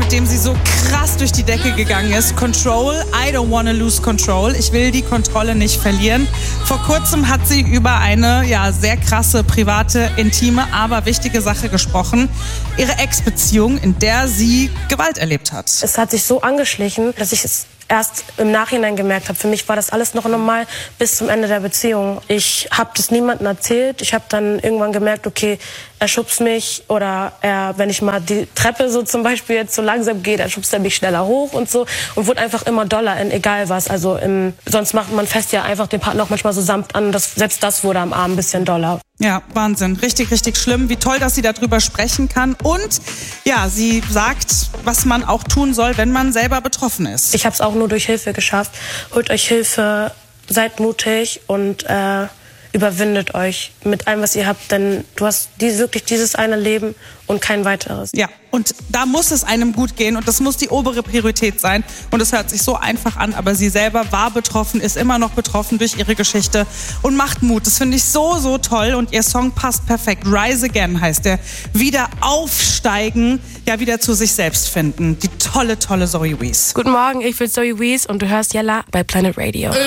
nachdem sie so krass durch die Decke gegangen ist. Control, I don't wanna lose control. Ich will die Kontrolle nicht verlieren. Vor kurzem hat sie über eine sehr krasse, private, intime, aber wichtige Sache gesprochen. Ihre Ex-Beziehung, in der sie Gewalt erlebt hat. Es hat sich so angeschlichen, dass ich es erst im Nachhinein gemerkt habe. Für mich war das alles noch normal bis zum Ende der Beziehung. Ich habe das niemandem erzählt. Ich habe dann irgendwann gemerkt, okay, er schubst mich oder wenn ich mal die Treppe so zum Beispiel jetzt so langsam gehe, dann schubst er mich schneller hoch und so und wurde einfach immer doller in egal was. Also sonst macht man fest ja einfach den Partner auch manchmal so sanft an. Selbst das wurde am Arm ein bisschen doller. Ja, Wahnsinn. Richtig, richtig schlimm. Wie toll, dass sie darüber sprechen kann. Und sie sagt, was man auch tun soll, wenn man selber betroffen ist. Ich habe es auch nur durch Hilfe geschafft. Holt euch Hilfe, seid mutig und überwindet euch mit allem, was ihr habt. Denn du hast wirklich dieses eine Leben und kein weiteres. Ja, und da muss es einem gut gehen und das muss die obere Priorität sein. Und es hört sich so einfach an, aber sie selber war betroffen, ist immer noch betroffen durch ihre Geschichte und macht Mut. Das finde ich so, so toll und ihr Song passt perfekt. Rise Again heißt der. Wieder aufsteigen, wieder zu sich selbst finden. Die tolle, tolle Zoe Wees. Guten Morgen, ich bin Zoe Wees und du hörst Jella bei Planet Radio.